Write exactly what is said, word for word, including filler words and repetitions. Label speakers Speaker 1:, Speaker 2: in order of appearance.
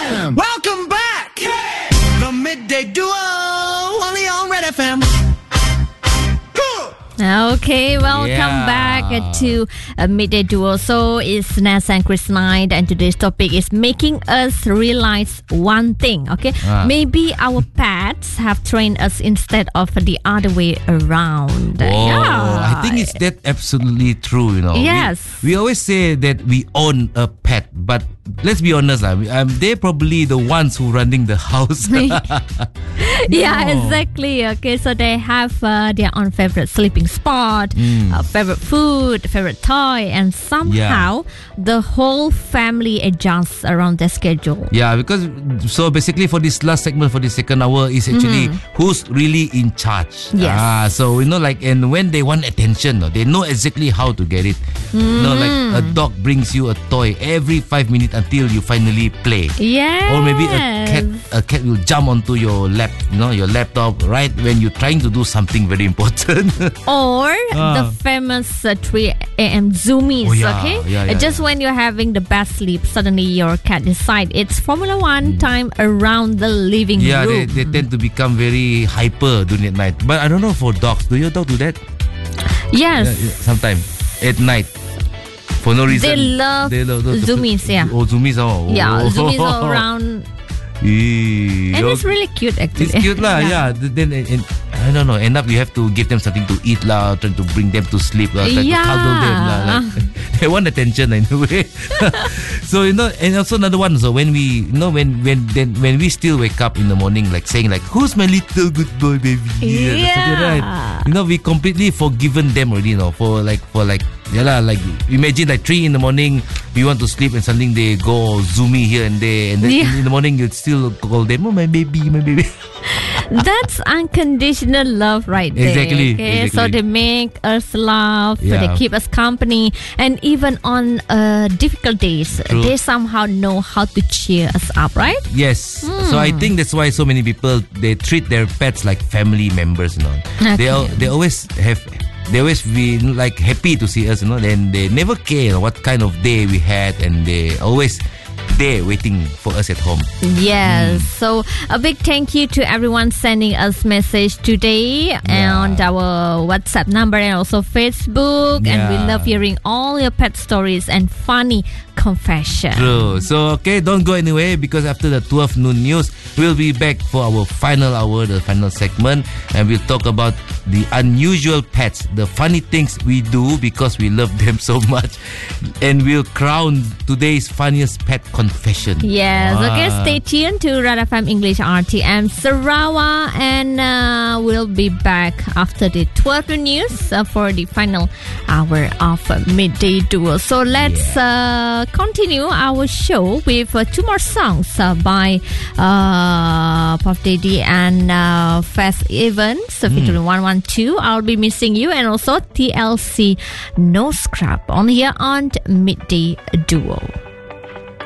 Speaker 1: F M. Welcome back. The Midday Duo, only on Red F M.
Speaker 2: Okay, welcome
Speaker 3: Yeah.
Speaker 2: back to uh, Midday Duo. So it's Naz and Chris Knight, and today's topic is making us realize one thing. Okay,
Speaker 3: Ah.
Speaker 2: maybe our pets have trained us instead of the other way around.
Speaker 3: Oh,
Speaker 2: Yeah.
Speaker 3: I think it's that absolutely true, you know. We-
Speaker 2: Yes.
Speaker 3: We, always say that we own a pet, but let's be honest, uh, um, they're probably the ones who running the house.
Speaker 2: Yeah,
Speaker 3: No.
Speaker 2: exactly. Okay, so they have uh, their own favorite sleeping spot,
Speaker 3: Mm.
Speaker 2: uh, favorite food, favorite toy, and somehow the whole family adjusts around their schedule.
Speaker 3: Yeah, because so basically for this last segment, for the second hour, is actually who's really in charge.
Speaker 2: Yes.
Speaker 3: Ah, so you know, like, and when they want attention, no, they know exactly how to get it. You know, like a dog brings you a toy every five minutes until you finally play.
Speaker 2: Yeah.
Speaker 3: Or maybe a cat, a cat will jump onto your lap, you know, your laptop right when you're trying to do something very important.
Speaker 2: Or
Speaker 3: Ah.
Speaker 2: the famous uh, three a.m. zoomies,
Speaker 3: Oh, yeah.
Speaker 2: okay?
Speaker 3: Yeah, yeah,
Speaker 2: Uh, Just
Speaker 3: yeah.
Speaker 2: when you're having the best sleep, suddenly your cat decides it's Formula One time around the living
Speaker 3: Yeah, they,
Speaker 2: room.
Speaker 3: they tend to become very hyper during at night. But I don't know for dogs. Do your dog do that?
Speaker 2: Yes.
Speaker 3: Yeah, yeah, sometimes at night for no reason.
Speaker 2: They love
Speaker 3: the-
Speaker 2: zoomies, yeah.
Speaker 3: Oh, zoomies. Oh,
Speaker 2: Yeah,
Speaker 3: oh.
Speaker 2: zoomies all around.
Speaker 3: Eee,
Speaker 2: And
Speaker 3: your-
Speaker 2: it's really cute, actually.
Speaker 3: It's cute lah, yeah. Then and, and, I don't know. End up you have to give them something to eat lah, trying to bring them to sleep lah, trying
Speaker 2: Yeah.
Speaker 3: to cuddle them lah. Like, they want attention in a way. So you know, and also another one. So when we, you know, when when then when we still wake up in the morning, like saying like, "Who's my little good boy, baby?"
Speaker 2: Yeah.
Speaker 3: Something, right? You know, we completely forgiven them already. You know, for like for like. Yeah lah, like imagine like three in the morning, we want to sleep and suddenly they go zoomy here and there, and then
Speaker 2: Yeah.
Speaker 3: in, in the morning you'd still call them, "Oh my baby, my baby."
Speaker 2: That's unconditional love right there.
Speaker 3: Exactly,
Speaker 2: Okay?
Speaker 3: exactly.
Speaker 2: So they make us laugh,
Speaker 3: Yeah.
Speaker 2: they keep us company, and even on uh, difficult days,
Speaker 3: True.
Speaker 2: they somehow know how to cheer us up, right?
Speaker 3: Yes. So I think that's why so many people, they treat their pets like family members, you know. They
Speaker 2: Okay.
Speaker 3: al- they always have they always be like happy to see us, you know. Then they never care what kind of day we had, and they always there waiting for us at home.
Speaker 2: Yes. So a big thank you to everyone sending us message today and our WhatsApp number and also Facebook. And we
Speaker 3: Yeah.
Speaker 2: love hearing all your pet stories and funny confession.
Speaker 3: True. So okay, don't go anywhere, because after the twelve noon news, we'll be back for our final hour, the final segment, and we'll talk about the unusual pets, the funny things we do because we love them so much, and we'll crown today's funniest pet confession.
Speaker 2: Yes, okay,
Speaker 3: Ah.
Speaker 2: stay tuned to Red F M English R T M Sarawak, and uh, we'll be back after the twelve news uh, for the final hour of uh, Midday Duo. So let's uh, continue our show with uh, two more songs uh, by uh, Puff Daddy and uh, Fast Evans, so featuring one one two, I'll Be Missing You, and also T L C No Scrap on here on Midday Duo.